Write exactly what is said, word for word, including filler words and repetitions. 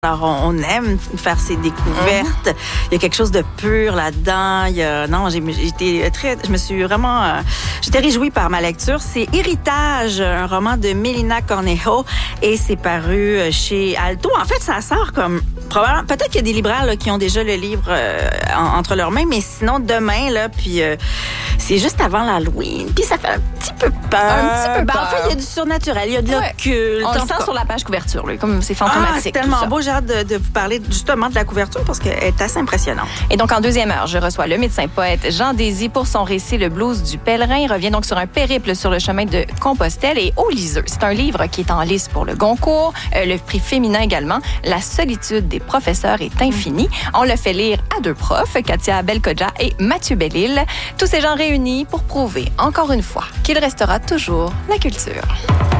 Alors, on aime faire ces découvertes. Mm-hmm. Il y a quelque chose de pur là-dedans. Il y a, non, j'ai, j'ai été très, je me suis vraiment, euh, j'étais réjouie par ma lecture. C'est Héritage, un roman de Melina Cornejo, et c'est paru chez Alto. En fait, ça sort comme probablement, peut-être qu'il y a des libraires là, qui ont déjà le livre euh, en, entre leurs mains, mais sinon demain là, puis euh, c'est juste avant l'Halloween. Puis ça fait un petit peu peur. Un petit peu peur. Ben, en fait, il y a du surnaturel, il y a de ouais. l'occulte. On le sent sur la page couverture, là, comme c'est fantomatique. Ah, c'est tellement beau. J'ai hâte de, de vous parler justement de la couverture parce qu'elle est assez impressionnante. Et donc, en deuxième heure, je reçois le médecin-poète Jean Désy pour son récit Le blues du pèlerin. Il revient donc sur un périple sur le chemin de Compostelle et au liseux. C'est un livre qui est en lice pour le Goncourt, euh, le prix féminin également. La solitude des professeurs est infinie. On le fait lire à deux profs, Katia Belkodja et Mathieu Bellil. Tous ces gens réunis pour prouver, encore une fois, qu'il restera toujours la culture.